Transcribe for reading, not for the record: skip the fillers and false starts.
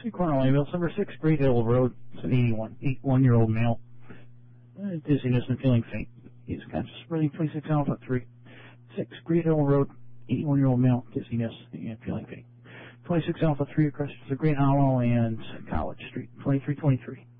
Corner ambulance number 6, Great Hill Road. It's an 81-year-old male. Dizziness and feeling faint. He's conscious. Running 26 Alpha 3. 6, Great Hill Road. 81-year-old male. Dizziness and feeling faint. 26 Alpha 3 across the Great Hollow and College Street. 2323.